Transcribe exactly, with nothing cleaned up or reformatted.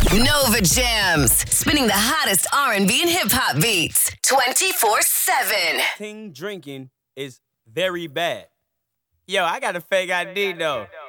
Nova Jams, spinning the hottest R and B and hip hop beats twenty-four seven. King drinking is very bad. Yo, I got a fake I D though.